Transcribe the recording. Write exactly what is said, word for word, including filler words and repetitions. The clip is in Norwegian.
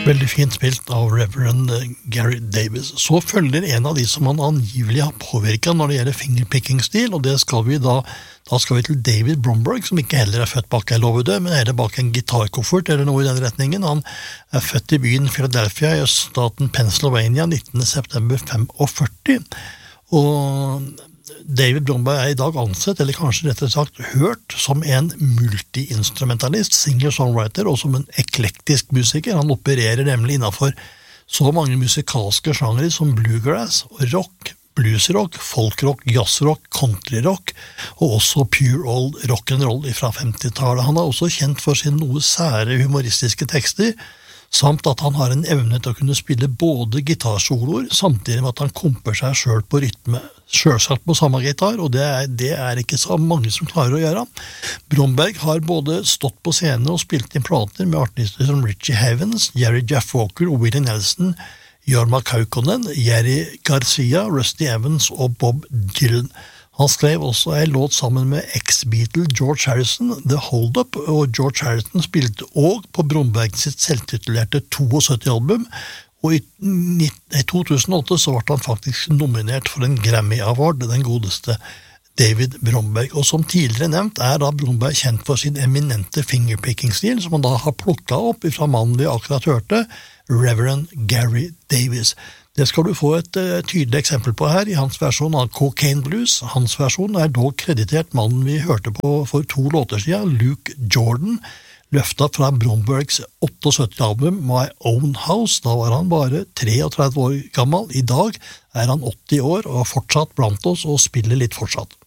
Veldig fint spilt av Reverend Gary Davis. Så følger en av de som han angivelig har påvirket når det gjelder fingerpicking-stil, og det skal vi da, da skal vi til David Bromberg, som ikke heller er født bak en låvedør, men heller bak en gitarkoffert eller noe i den retningen. Han er født i byen Philadelphia i staten Pennsylvania nittende september førtifem, og David Bromberg er i dag ansett, eller kanskje rettere sagt hørt, som en multi-instrumentalist, singer-songwriter, og som en eklektisk musiker. Han opererer nemlig innenfor så mange musikalske sjangere som bluegrass, rock, bluesrock, folkrock, jazzrock, countryrock, og også pure old rock'n'roll fra femtitallet. Han er også kjent for sine noe sære humoristiske tekster, samt at han har en evne til å kunne spille både gitarsoloer, samtidig med at han komper seg selv på rytme, selvsagt på samme gitar, og det er, det er ikke så mange som klarer å gjøre. Bromberg har både stått på scene og spilt inn plater med artister som Richie Havens, Jerry Jeff Walker, Willie Nelson, Jorma Kaukonen, Jerry Garcia, Rusty Evans og Bob Dylan. Han skrev også en låt sammen med ex-Beatle George Harrison, The Hold Up, og George Harrison spilte også på Bromberg sitt selvtitulerte syttito-album, og i to tusen og åtte så ble han faktisk nominert for en Grammy Award, den godeste David Bromberg. Og som tidligere nevnt er da Bromberg kjent for sin eminente fingerpicking-stil, som han da har plukket opp fra mannen vi akkurat hørte, Reverend Gary Davis. Det skal du få et uh, tydelig eksempel på her i hans versjon av Cocaine Blues. Hans versjon er dog kreditert mannen vi hørte på for to låter siden, Luke Jordan, løftet fra Brombergs syttiåtte-album My Own House. Da var han bare treogtredve år gammel. I dag er han åtti år og fortsatt blant oss og spiller litt fortsatt.